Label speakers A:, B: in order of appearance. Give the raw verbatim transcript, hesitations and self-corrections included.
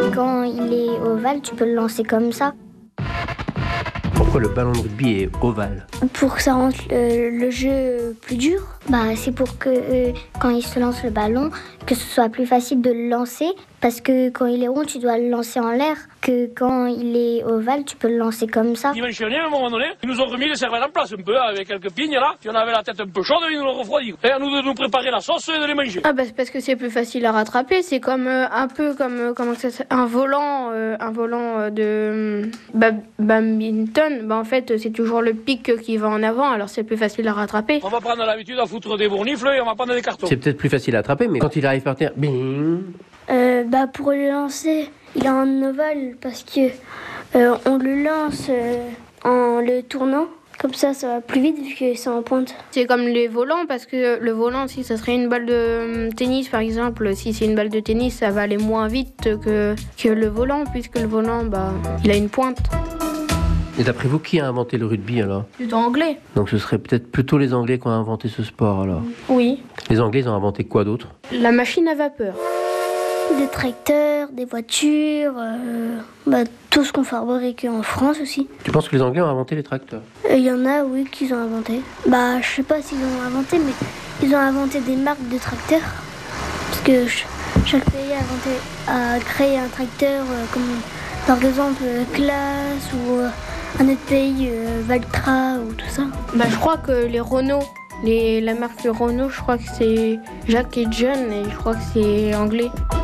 A: quand il est ovale, tu peux le lancer comme ça.
B: Pourquoi le ballon de rugby est ovale?
A: Pour que ça rende le, le jeu plus dur. Bah, c'est pour que euh, quand il se lance le ballon, que ce soit plus facile de le lancer. Parce que quand il est rond, tu dois le lancer en l'air. Que quand il est ovale, tu peux le lancer comme ça.
C: Dimensionné, à un moment donné, ils nous ont remis les cervelles en place un peu, avec quelques pignes là. Puis on avait la tête un peu chaude, ils nous l'ont refroidi. Et à nous de nous préparer la sauce et de les manger.
D: Ah bah c'est parce que c'est plus facile à rattraper. C'est comme euh, un peu comme euh, comment ça s'appelle, un volant, euh, un volant euh, de euh, ba- badminton. Bah en fait c'est toujours le pic qui va en avant, alors c'est plus facile à rattraper.
C: On va prendre l'habitude à foutre des bournifles et on va prendre des cartons.
B: C'est peut-être plus facile à attraper, mais quand il arrive par terre, bing.
A: Euh, bah, pour le lancer, il est en ovale parce que euh, on le lance euh, en le tournant. Comme ça, ça va plus vite vu que c'est en pointe.
D: C'est comme les volants, parce que le volant, si ça serait une balle de tennis par exemple, si c'est une balle de tennis, ça va aller moins vite que, que le volant, puisque le volant, bah, il a une pointe.
B: Et d'après vous, qui a inventé le rugby alors?
D: C'est anglais.
B: Donc ce serait peut-être plutôt les Anglais qui ont inventé ce sport alors.
D: Oui.
B: Les Anglais, ils ont inventé quoi d'autre?
D: La machine à vapeur.
A: Des tracteurs, des voitures, euh, bah, tout ce qu'on fabrique en France aussi.
B: Tu penses que les Anglais ont inventé les tracteurs?
A: Il y en a, oui, qu'ils ont inventé. Bah, je sais pas s'ils ont inventé, mais ils ont inventé des marques de tracteurs. Parce que ch- chaque pays a, inventé, a créé un tracteur, euh, comme par exemple euh, Classe ou euh, un autre pays, euh, Valtra ou tout ça.
D: Bah, je crois que les Renault, les, la marque Renault, je crois que c'est Jacques et John, et je crois que c'est anglais.